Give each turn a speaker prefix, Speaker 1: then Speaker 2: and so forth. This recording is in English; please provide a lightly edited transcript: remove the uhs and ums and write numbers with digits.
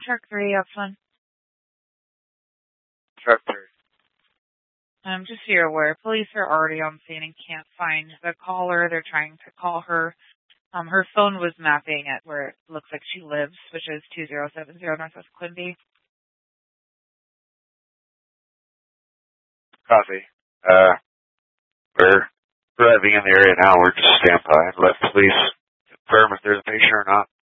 Speaker 1: Truck 3, up one.
Speaker 2: Truck 3.
Speaker 1: Just so you're aware, police are already on scene and can't find the caller. They're trying to call her. Her phone was mapping at where it looks like she lives, which is 2070 Northwest Quinby.
Speaker 2: Copy. We're driving in the area now. We're just stand by. Let police confirm if there's a patient or not.